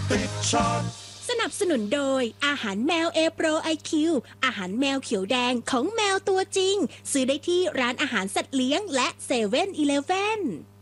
ติดช็อตสนับสนุนโดยอาหารแมวเอโปรไอคิวอาหารแมวเขียวแดงของแมวตัวจริงซื้อได้ที่ร้านอาหารสัตว์เลี้ยงและ7-Eleven